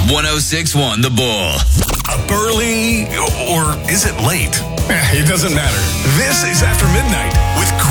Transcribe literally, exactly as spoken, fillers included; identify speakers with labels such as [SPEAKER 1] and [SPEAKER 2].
[SPEAKER 1] one oh six point one The Bull.
[SPEAKER 2] Up early, or is it late? It doesn't matter. This is After Midnight with